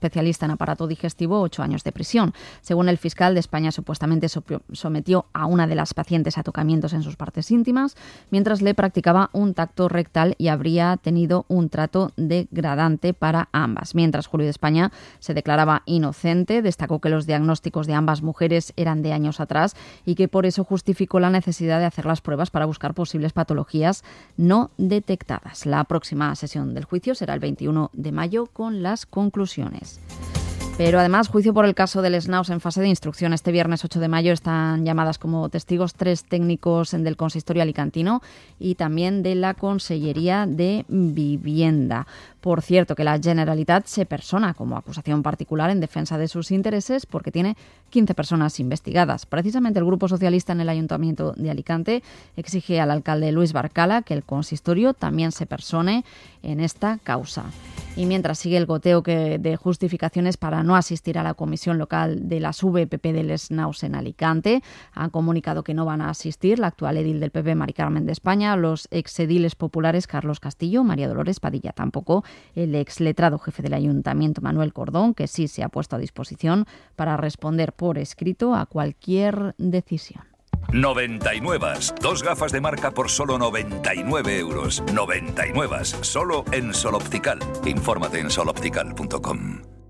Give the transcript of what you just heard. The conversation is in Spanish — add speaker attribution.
Speaker 1: especialista en aparato digestivo 8 años de prisión. Según el fiscal de España, supuestamente sometió a una de las pacientes a tocamientos en sus partes íntimas mientras le practicaba un tacto rectal y habría tenido un trato degradante para ambas. Mientras Julio de España se declaraba inocente, destacó que los diagnósticos de ambas mujeres eran de años atrás y que por eso justificó la necesidad de hacer las pruebas para buscar posibles patologías no detectadas. La próxima sesión del juicio será el 21 de mayo con las conclusiones. Pero además, juicio por el caso del Snaus en fase de instrucción. Este viernes 8 de mayo están llamadas como testigos 3 técnicos del consistorio alicantino y también de la Consellería de Vivienda. Por cierto, que la Generalitat se persona como acusación particular en defensa de sus intereses porque tiene 15 personas investigadas. Precisamente el Grupo Socialista en el Ayuntamiento de Alicante exige al alcalde Luis Barcala que el consistorio también se persone en esta causa. Y mientras sigue el goteo de justificaciones para no asistir a la comisión local de las VPP del Snaus en Alicante, han comunicado que no van a asistir la actual edil del PP, Mari Carmen de España, los exediles populares Carlos Castillo, María Dolores Padilla tampoco, el exletrado jefe del Ayuntamiento Manuel Cordón, que sí se ha puesto a disposición para responder por escrito a cualquier decisión.
Speaker 2: 99. 2 gafas de marca por solo 99 euros. 99. Solo en Sol Optical. Infórmate en soloptical.com.